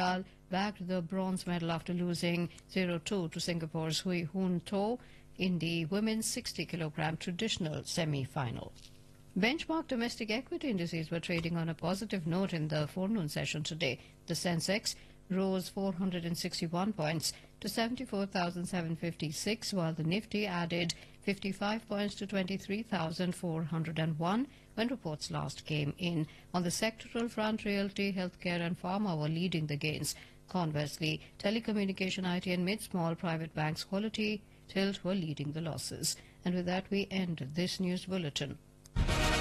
Vidyal bagged the bronze medal after losing 0-2 to Singapore's Hui Hun To in the women's 60-kilogram traditional semi-final. Benchmark domestic equity indices were trading on a positive note in the forenoon session today. The Sensex rose 461 points to 74,756, while the Nifty added 55 points to 23,401 when reports last came in. On the sectoral front, realty, healthcare and pharma were leading the gains. Conversely, telecommunication, IT and mid-small private banks, Quality, Tilt were leading the losses. And with that, we end this news bulletin.